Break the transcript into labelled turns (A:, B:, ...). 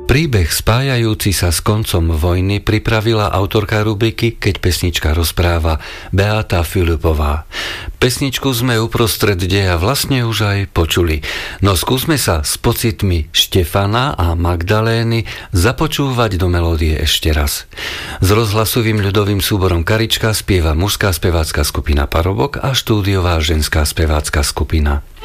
A: Príbeh spájajúci sa s koncom vojny pripravila autorka rubriky Keď pesnička rozpráva Beáta Filipová. Pesničku sme uprostred deja vlastne už aj počuli, no skúsme sa s pocitmi Štefana a Magdalény započúvať do melódie ešte raz. S rozhlasovým ľudovým súborom Karička spieva mužská spevácka skupina Parobok a štúdiová ženská spevácka skupina